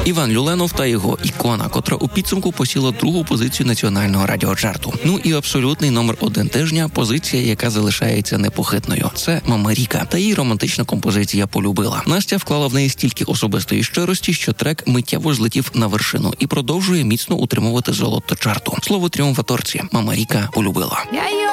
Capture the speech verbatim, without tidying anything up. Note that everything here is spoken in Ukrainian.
Іван Люленов та його «Ікона», котра у підсумку посіла другу позицію національного радіочарту. Ну і абсолютний номер один тижня – позиція, яка залишається непохитною. Це «Мамаріка» та її романтична композиція «Полюбила». Настя вклала в неї стільки особистої щирості, що трек миттєво злетів на вершину і продовжує міцно утримувати золото чарту. Слово тріумфаторці – «Мамаріка» «Полюбила». Я